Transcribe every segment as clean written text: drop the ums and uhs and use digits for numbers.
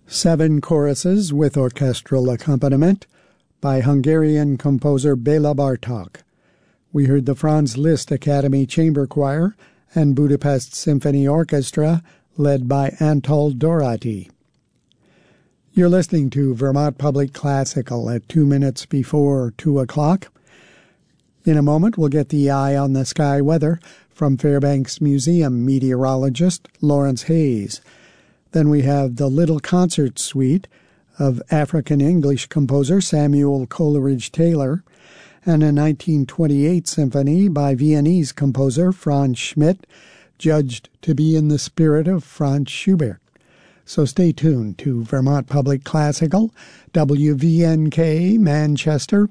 7 choruses with orchestral accompaniment by Hungarian composer Béla Bartók. We heard the Franz Liszt Academy Chamber Choir and Budapest Symphony Orchestra led by Antal Dorati. You're listening to Vermont Public Classical at 2 minutes before 2 o'clock. In a moment, we'll get the eye on the sky weather from Fairbanks Museum meteorologist Lawrence Hayes. Then we have the Little Concert Suite of African English composer Samuel Coleridge Taylor and a 1928 symphony by Viennese composer Franz Schmidt, judged to be in the spirit of Franz Schubert. So stay tuned to Vermont Public Classical, WVNK Manchester,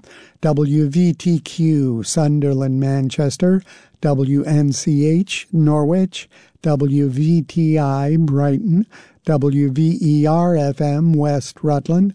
WVTQ Sunderland Manchester, WNCH Norwich, WVTI Brighton, WVER-FM West Rutland,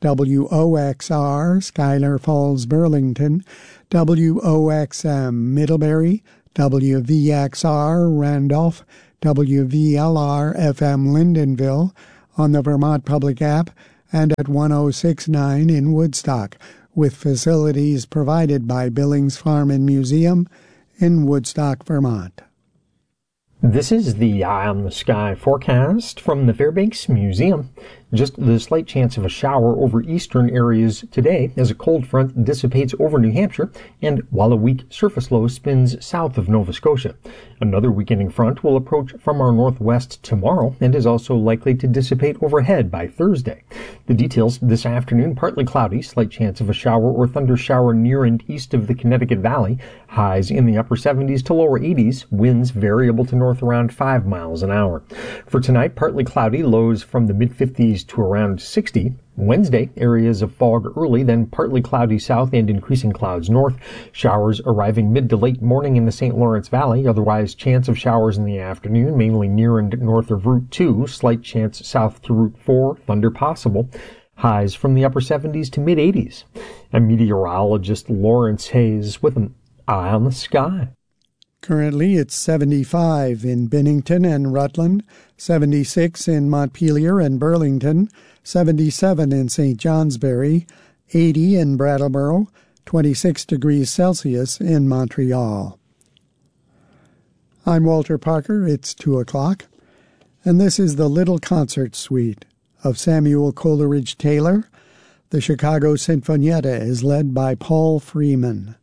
WOXR Schuyler Falls Burlington, WOXM Middlebury, WVXR Randolph, WVLR-FM Lyndonville, on the Vermont Public app, and at 1069 in Woodstock, with facilities provided by Billings Farm and Museum in Woodstock, Vermont. This is the Eye on the Sky forecast from the Fairbanks Museum. Just the slight chance of a shower over eastern areas today as a cold front dissipates over New Hampshire and while a weak surface low spins south of Nova Scotia. Another weakening front will approach from our northwest tomorrow and is also likely to dissipate overhead by Thursday. The details this afternoon: partly cloudy, slight chance of a shower or thunder shower near and east of the Connecticut Valley. Highs in the upper 70s to lower 80s, winds variable to north around 5 miles an hour. For tonight, partly cloudy, lows from the mid-50s to around 60. Wednesday, areas of fog early, then partly cloudy south and increasing clouds north. Showers arriving mid to late morning in the St. Lawrence Valley. Otherwise, chance of showers in the afternoon, mainly near and north of Route 2. Slight chance south to Route 4. Thunder possible. Highs from the upper 70s to mid-80s. I'm meteorologist Lawrence Hayes with an Eye on the Sky. Currently, it's 75 in Bennington and Rutland, 76 in Montpelier and Burlington, 77 in St. Johnsbury, 80 in Brattleboro, 26 degrees Celsius in Montreal. I'm Walter Parker. It's 2 o'clock, and this is the Little Concert Suite of Samuel Coleridge Taylor. The Chicago Sinfonietta is led by Paul Freeman.